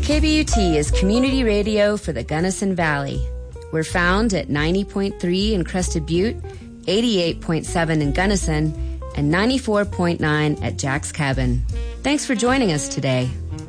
KBUT is community radio for the Gunnison Valley. We're found at 90.3 in Crested Butte, 88.7 in Gunnison, and 94.9 at Jack's Cabin. Thanks for joining us today.